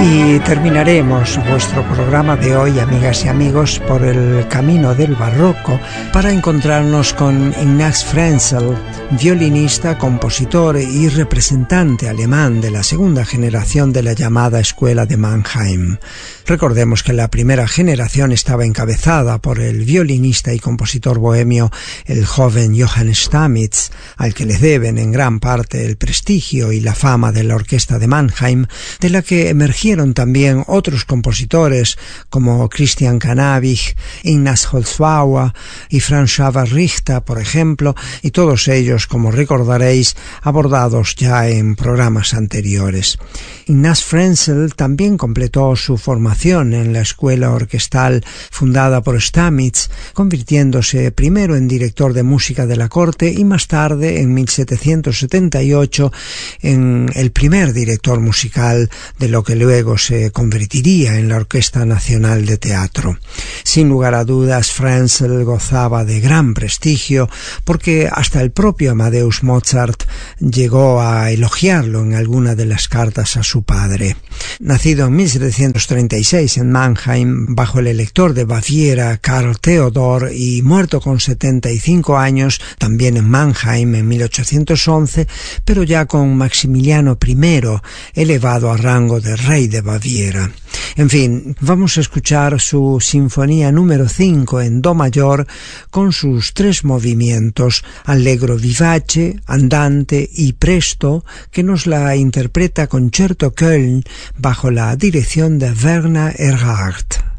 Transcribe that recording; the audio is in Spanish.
Y terminaremos vuestro programa de hoy, amigas y amigos, por el camino del barroco para encontrarnos con Ignaz Frenzel, violinista, compositor y representante alemán de la segunda generación de la llamada Escuela de Mannheim. Recordemos que la primera generación estaba encabezada por el violinista y compositor bohemio, el joven Johann Stamitz, al que le deben en gran parte el prestigio y la fama de la Orquesta de Mannheim, de la que emergieron también otros compositores como Christian Cannabich, Ignaz Holzbauer y Franz Xaver Richter, por ejemplo, y todos ellos, como recordaréis, abordados ya en programas anteriores. Ignaz Frenzel también completó su formación en la escuela orquestal fundada por Stamitz, convirtiéndose primero en director de música de la corte y más tarde, en 1778, en el primer director musical de lo que luego se convertiría en la Orquesta Nacional de Teatro. Sin lugar a dudas, Frenzel gozaba de gran prestigio porque hasta el propio Amadeus Mozart llegó a elogiarlo en alguna de las cartas a su padre. Nacido en 1736 en Mannheim bajo el elector de Baviera Karl Theodor y muerto con 75 años también en Mannheim en 1811, pero ya con Maximiliano I elevado a rango de rey de Baviera. En fin, vamos a escuchar su Sinfonía número 5 en do mayor con sus 3 movimientos, allegro vivace, andante y presto, que nos la interpreta Concerto Köln bajo la dirección de Werner Erhard.